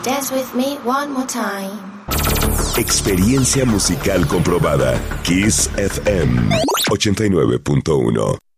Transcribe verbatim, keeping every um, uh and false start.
Dance with me one more time. Experiencia musical comprobada. Kiss F M ochenta y nueve punto uno.